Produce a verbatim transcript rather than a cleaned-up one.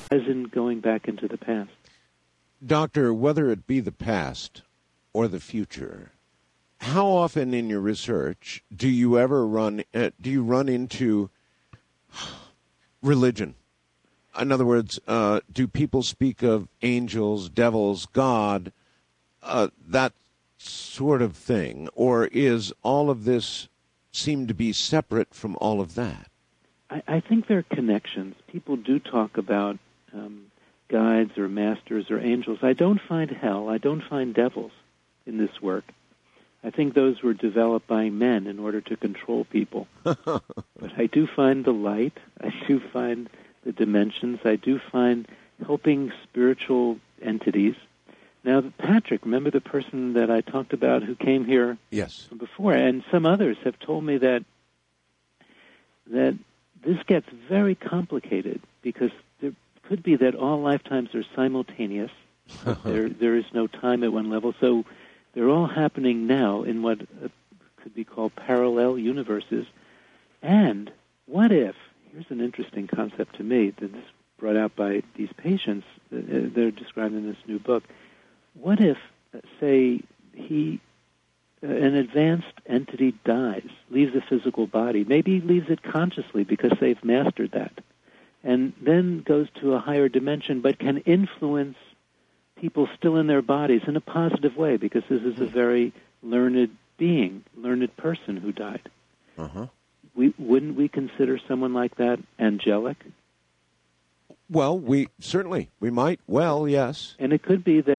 as in going back into the past. Doctor, whether it be the past or the future, how often in your research do you ever run, uh, do you run into religion? In other words, uh, do people speak of angels, devils, God, uh, that sort of thing? Or is all of this seem to be separate from all of that? I, I think there are connections. People do talk about um, guides or masters or angels. I don't find hell. I don't find devils in this work. I think those were developed by men in order to control people. But I do find the light. I do find the dimensions. I do find helping spiritual entities. Now, Patrick, remember the person that I talked about who came here yes. before, and some others have told me that that this gets very complicated because there could be that all lifetimes are simultaneous. there, there is no time at one level, so they're all happening now in what uh, could be called parallel universes. And what if, here's an interesting concept to me that is brought out by these patients, uh, they're described in this new book. What if, uh, say, he, uh, an advanced entity dies, leaves a physical body, maybe leaves it consciously because they've mastered that, and then goes to a higher dimension but can influence people still in their bodies in a positive way because this is a very learned being, learned person who died. Uh-huh. We, wouldn't we consider someone like that angelic? Well, we certainly, we might well, yes. And it could be that